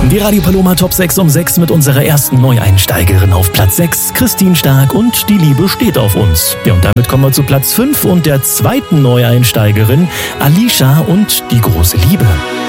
Die Radio Paloma Top 6 um 6 mit unserer ersten Neueinsteigerin auf Platz 6, Christine Stark und Die Liebe steht auf uns. Ja, und damit kommen wir zu Platz 5 und der zweiten Neueinsteigerin, Alicia und Die große Liebe.